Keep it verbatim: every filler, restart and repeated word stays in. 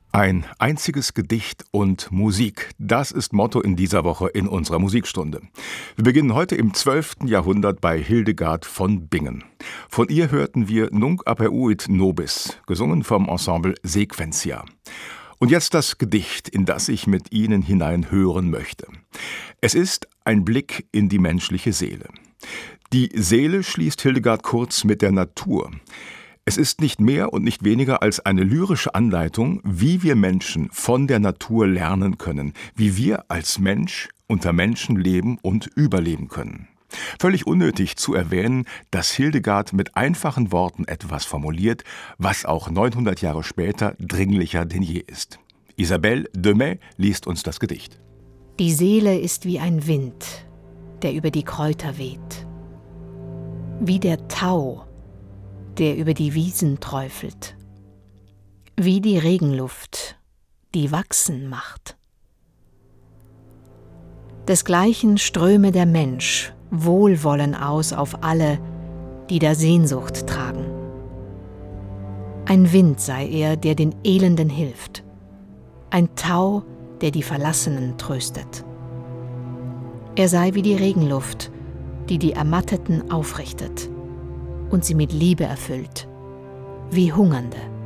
Ein einziges Gedicht und Musik. Das ist Motto in dieser Woche in unserer Musikstunde. Wir beginnen heute im zwölften Jahrhundert bei Hildegard von Bingen. Von ihr hörten wir Nunc apeuit nobis, gesungen vom Ensemble Sequentia. Und jetzt das Gedicht, in das ich mit Ihnen hinein hören möchte. Es ist ein Blick in die menschliche Seele. Die Seele schließt Hildegard kurz mit der Natur. Es ist nicht mehr und nicht weniger als eine lyrische Anleitung, wie wir Menschen von der Natur lernen können, wie wir als Mensch unter Menschen leben und überleben können. Völlig unnötig zu erwähnen, dass Hildegard mit einfachen Worten etwas formuliert, was auch neunhundert Jahre später dringlicher denn je ist. Isabelle Demey liest uns das Gedicht. Die Seele ist wie ein Wind, der über die Kräuter weht, wie der Tau, der über die Wiesen träufelt, wie die Regenluft, die wachsen macht. Desgleichen ströme der Mensch Wohlwollen aus auf alle, die da Sehnsucht tragen. Ein Wind sei er, der den Elenden hilft, ein Tau, der die Verlassenen tröstet. Er sei wie die Regenluft, die die Ermatteten aufrichtet und sie mit Liebe erfüllt, wie Hungernde.